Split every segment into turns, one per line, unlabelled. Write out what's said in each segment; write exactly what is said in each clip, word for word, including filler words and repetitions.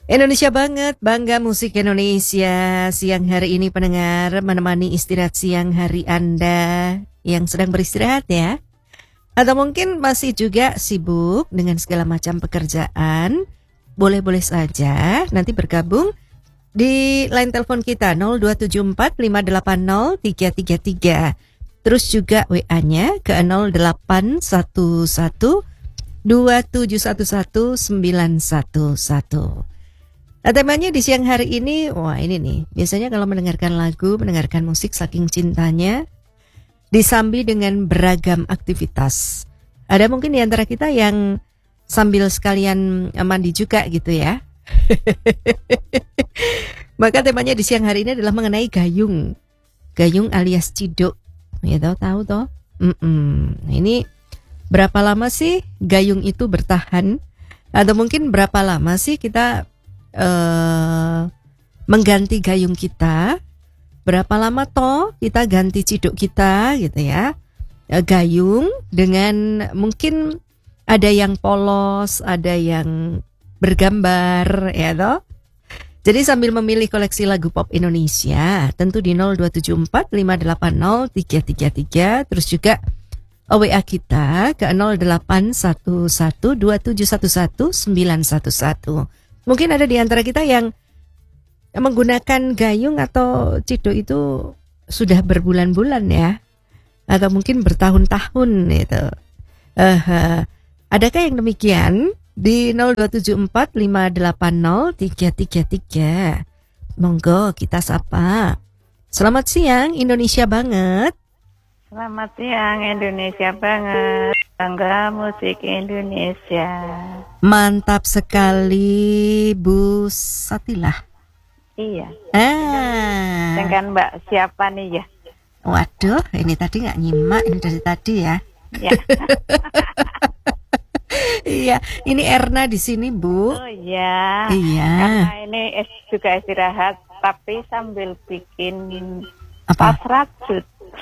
Indonesia banget, bangga musik Indonesia. Siang hari ini pendengar menemani istirahat siang hari Anda yang sedang beristirahat ya. Atau mungkin masih juga sibuk dengan segala macam pekerjaan. Boleh-boleh saja nanti bergabung di line telepon kita nol dua tujuh empat lima delapan nol tiga tiga tiga. Terus juga W A-nya ke nol delapan satu satu dua tujuh satu satu sembilan satu satu. Nah, temanya di siang hari ini, wah ini nih, biasanya kalau mendengarkan lagu, mendengarkan musik saking cintanya, disambi dengan beragam aktivitas. Ada mungkin di antara kita yang sambil sekalian mandi juga gitu ya. Maka temanya di siang hari ini adalah mengenai gayung. Gayung alias ciduk. Ya tahu tahu toh. Mm-mm. Nah, ini berapa lama sih gayung itu bertahan? Atau mungkin berapa lama sih kita Uh, mengganti gayung kita? Berapa lama toh kita ganti ciduk kita gitu ya? Uh, gayung dengan mungkin ada yang polos, ada yang bergambar ya toh. Jadi sambil memilih koleksi lagu pop Indonesia, tentu di nol dua tujuh empat lima delapan nol tiga tiga tiga, terus juga W A kita ke nol delapan satu satu dua tujuh satu satu sembilan satu satu. Mungkin ada di antara kita yang menggunakan gayung atau ciduk itu sudah berbulan-bulan ya, atau mungkin bertahun-tahun gitu. Uh, adakah yang demikian? Di nol dua tujuh empat lima delapan nol tiga tiga tiga. Monggo kita sapa. Selamat siang Indonesia banget.
Selamat siang Indonesia banget. Bangga musik Indonesia.
Mantap sekali Bu Satilah.
Iya.
Ah.
Dengan Mbak siapa nih ya?
Waduh, ini tadi nggak nyimak ini dari tadi ya.
Ya.
Iya, ini Erna di sini Bu.
Oh iya.
Iya.
Karena ini juga istirahat, tapi sambil bikin
apa?
tas rajut.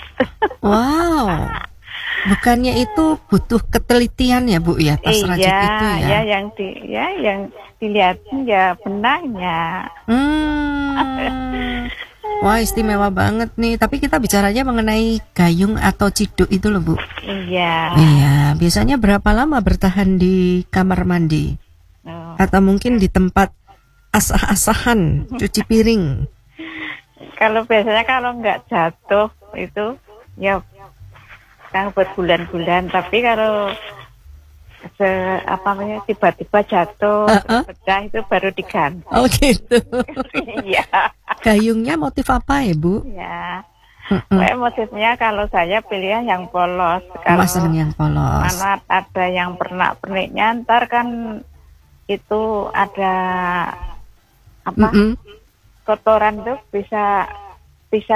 Wow. Bukannya itu butuh ketelitian ya Bu ya, tas
iya,
rajut itu ya?
Iya, yang di ya yang dilihatin ya benangnya.
Hmm. Wah, istimewa banget nih. Tapi kita bicaranya mengenai gayung atau ciduk itu loh Bu.
Iya.
Iya, biasanya berapa lama bertahan di kamar mandi?
Oh.
Atau mungkin di tempat asah-asahan cuci piring?
Kalau biasanya kalau nggak jatuh itu ya kan berbulan-bulan, tapi kalau se apa namanya tiba-tiba jatuh
uh-uh.
pecah itu baru diganti.
Oh gitu.
Iya.
Gayungnya motif apa ya Bu?
Ya.
Uh-uh.
Motifnya kalau saya pilih yang polos. Kalau
Mas yang polos.
mana ada yang pernak-perniknya ntar kan itu ada apa?
Uh-uh.
Kotoran tuh bisa bisa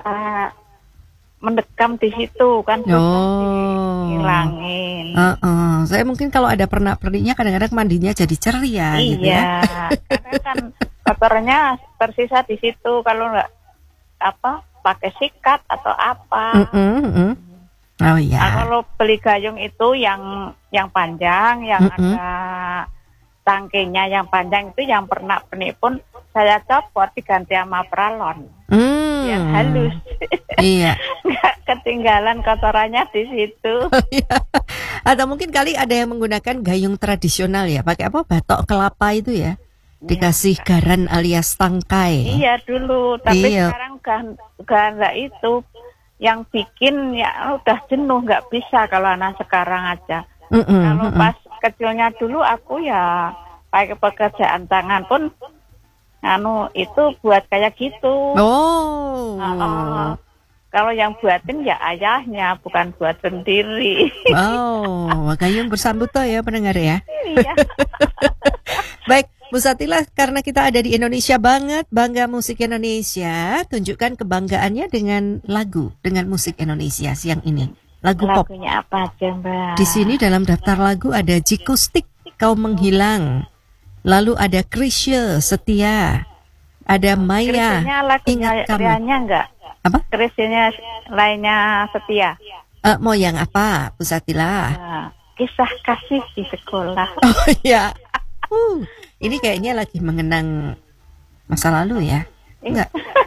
mendekam di situ kan,
oh.
hilangin.
Uh-uh. Saya mungkin kalau ada pernak-perniknya kadang-kadang mandinya jadi ceria
iya,
gitu ya.
Karena kan kotornya tersisa di situ kalau nggak apa pakai sikat atau apa.
Uh-uh, uh-uh. Oh iya.
Nah, kalau beli gayung itu yang yang panjang, yang
uh-uh.
ada tangkinya yang panjang itu yang pernak-pernik pun saya copot diganti sama pralon.
Hmm.
Yang halus.
Iya.
Nggak ketinggalan kotorannya di situ.
Atau mungkin kali ada yang menggunakan gayung tradisional ya, pakai apa? Batok kelapa itu ya. Dikasih ya. Garan alias tangkai.
Iya dulu, tapi
iya.
Sekarang gak nggak itu. Yang bikin ya udah jenuh, nggak bisa kalau anak sekarang aja. Mm-mm, kalau mm-mm. Pas kecilnya dulu aku ya pakai pekerjaan tangan pun anu itu buat kayak gitu.
Oh.
Uh, uh, kalau yang buatin ya ayahnya, bukan buat sendiri.
Wow, gayung bersambut toh ya pendengar ya.
Iya.
Baik, Bu Satilah, karena kita ada di Indonesia banget, bangga musik Indonesia, tunjukkan kebanggaannya dengan lagu, dengan musik Indonesia siang ini. Lagu pop.
Lagunya apa aja Mbak?
Di sini dalam daftar lagu ada Jikustik, Kau Menghilang. Lalu ada Krisye Setia, ada Maya, Ingat Kamu.
Krisyenya enggak?
Apa?
Krisyenya lainnya Setia.
Uh, mau yang apa, Bu Satilah?
Nah, kisah kasih di sekolah.
Oh ya, uh, Ini kayaknya lagi mengenang masa lalu ya? Enggak.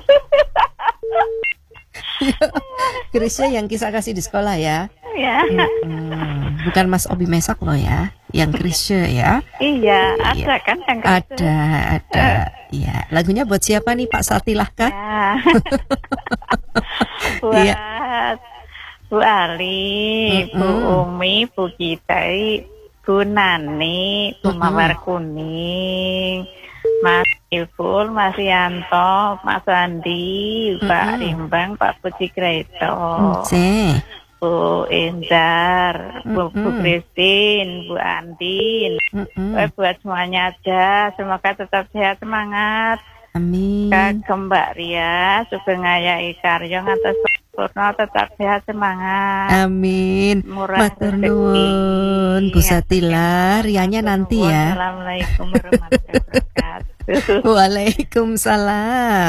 Krisya yang kisah kasih di sekolah ya?
Iya.
Hmm, bukan Mas Obi Mesak loh ya, yang Krisya ya?
Iya, ada kan yang Krisya?
Ada, ada. Iya. Lagunya buat siapa nih Pak Satilah kah?
Ya. Buat
Iya.
Bu Ali,
Mm-mm.
Bu Umi, Bu Kitai, Bu Nani, Bu
Mm-mm.
Mawar Kuning, Mas Ilful, Mas Yanto, Mas Andi, Pak
Mm-mm.
Rimbang, Pak Puji Greto,
Oke.
Bu Indar, Bu, Bu
Mm-mm.
Christine, Bu Andin.
Mm-mm.
Eh, buat semuanya aja, semoga tetap sehat, semangat.
Amin.
Ke Mbak Ria, Sugeng Ayai Karyo ngantos Purno tetap sehat, semangat.
Amin.
Murah
Matur
rezeki.
nuwun Bu Satila, rianya nanti ya.
Assalamualaikum warahmatullahi wabarakatuh.
Waalaikumsalam.